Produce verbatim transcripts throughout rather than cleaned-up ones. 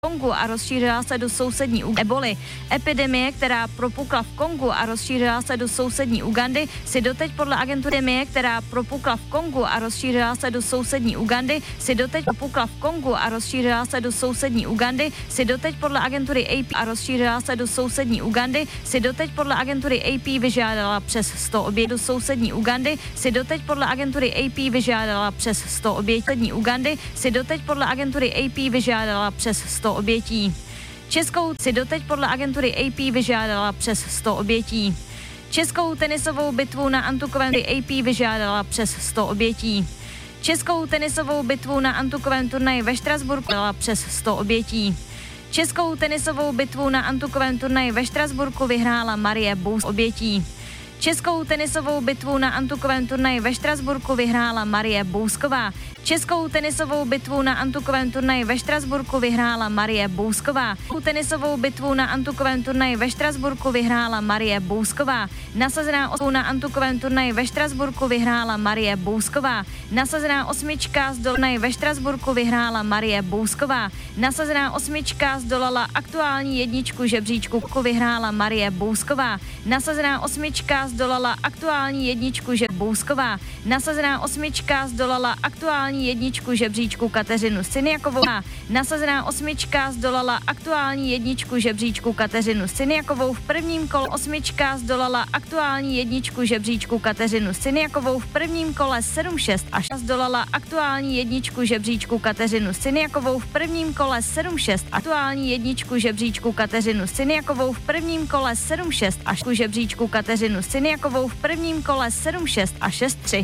Kongu a rozšířila se do sousední Ugandy. Eboli. Epidemie, která propukla v Kongu a rozšířila se do sousední Ugandy, si doteď podle agentury epidemie, která propukla v Kongu a rozšířila se do sousední Ugandy, si doteď propukla v Kongu a rozšířila se do sousední Ugandy, si doteď podle agentury A P a rozšířila se do sousední Ugandy, si doteď podle agentury A P vyžádala přes sto obětí. Do sousední Ugandy si doteď podle agentury A P vyžádala přes sto obětí. Sousední Ugandy si doteď podle agentury A P vyžádala přes sto obětí. Českou si doteď podle agentury A P vyžádala přes sto obětí. Českou tenisovou bitvu na antukovém A P vyžádala přes sto obětí. Českou tenisovou bitvu na antukovém turnaji ve Štrasburku vyžádala přes sto obětí. Českou tenisovou bitvu na antukovém turnaji ve Štrasburku vyhrála Marie Bous obětí. Českou tenisovou bitvu na antukovém turnaji ve Štrasburku vyhrála Marie Bousková. Českou tenisovou bitvu na antukovém turnaji ve Štrasburku vyhrála Marie Bousková. Tenisovou bitvu na antukovém turnaji ve Štrasburku vyhrála Marie Bousková. Nasazená osmička na antukovém turnaji ve Štrasburku vyhrála Marie Bousková. Nasazená osmička z turnaji ve Štrasburku vyhrála Marie Bousková. Nasazená osmička zdolala aktuální jedničku žebříčku vyhrála Marie Bousková. Nasazená osmička zdolala aktuální jedničku že Bousková. Nasazená osmička zdolala aktuální jedničku žebříčku Kateřinu Syniakovou. Nasazená osmička zdolala aktuální jedničku žebříčku Kateřinu Syniakovou v prvním kole. Osmička zdolala aktuální jedničku žebříčku Kateřinu Syniakovou v prvním kole sedm šest a zdolala aktuální jedničku žebříčku Kateřinu Syniakovou v prvním kole sedm šest aktuální jedničku žebříčku Kateřinu Syniakovou v prvním kole sedm šest a žebříčku Kateřinu Syniakovou v prvním kole sedm šest a šest tři.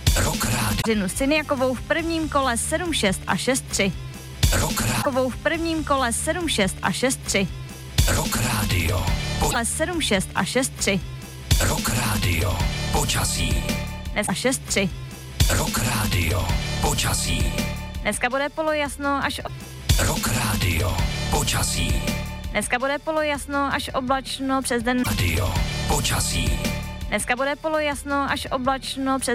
Kateřinu Syniakovou v prvním kole sedm šest a šest tři. Syniakovou v prvním kole sedm šest a šest tři. Rock Radio. Kole sedm šest a šest tři. Rock Radio. Počasí. Dnes a šest tři. Rock Radio. Počasí. Dneska bude polojasno až Rock Radio. Počasí. Dneska bude polojasno až oblačno přes den. Radio. Počasí. Dneska bude polojasno až oblačno přes